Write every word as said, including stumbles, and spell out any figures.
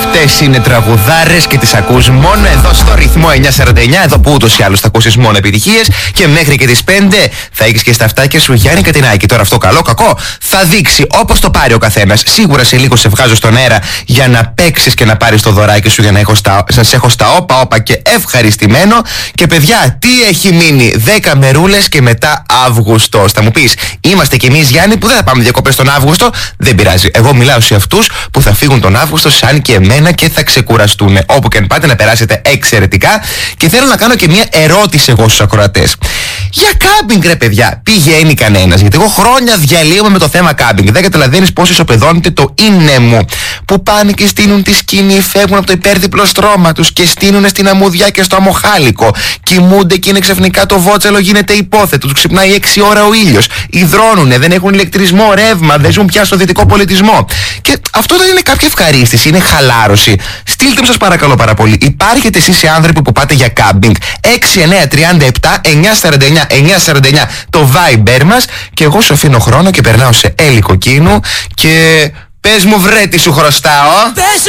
Αυτές είναι τραγουδάρες και τις ακούς μόνο εδώ στο ρυθμό εννιακόσια σαράντα εννιά. Εδώ που ούτως ή άλλως θα ακούσεις μόνο επιτυχίες. Και μέχρι και τις πέντε θα έχεις και στα αυτάκια σου Γιάννη Κατινάκη. Τώρα αυτό καλό, κακό θα δείξει όπως το πάρει ο καθένας. Σίγουρα σε λίγο σε βγάζω στον αέρα για να παίξεις και να πάρεις το δωράκι σου, για να έχω στα, σας έχω στα όπα όπα και ευχαριστημένο. Και παιδιά, τι έχει μείνει? δέκα μερούλες και μετά Αύγουστος. Θα μου πεις, είμαστε κι εμείς Γιάννη που δεν θα πάμε διακοπές τον Αύγουστο. Δεν πειράζει. Εγώ μιλάω σε αυτούς που θα φύγουν τον Αύγουστο σαν και εμένα και θα ξεκουραστούν. Όπου και αν πάτε να περάσετε εξαιρετικά. Και θέλω να κάνω και μια ερώτηση εγώ στους ακροατές. Για κάμπινγκ ρε παιδιά, πηγαίνει κανένας? Γιατί εγώ χρόνια διαλύομαι με το θέμα κάμπινγκ. Δεν καταλαβαίνεις πώς ισοπεδώνεται το είναι μου. Που πάνε και στείνουν τη σκηνή, φεύγουν από το υπέρδιπλο στρώμα τους και στείνουν στην αμμουδιά και στο αμμοχάλικο. Κοιμούνται και είναι ξαφνικά το βότσαλο γίνεται υπόθετο. Τους ξυπνάει έξι ώρα ο ήλιος. Υδρώνουνε, δεν έχουν ηλεκτρισμό, ρεύμα, δεν ζουν πια στο δυτικό πολιτισμό. Και αυτό δεν είναι κάποια ευχαρίστηση, είναι χαλάρωση. Στείλτε μου σας παρακαλώ πάρα πολύ. Υπάρχετε εσείς οι άνθρωποι που πάτε για κάμπινγκ? έξι εννιά τρία επτά εννιακόσια σαράντα εννιά εννιακόσια σαράντα εννιά το Viber μας. Και εγώ σου αφήνω χρόνο και περνάω σε Έλλη Κοκκίνου. Και πες μου βρε τι σου χρωστάω. Πες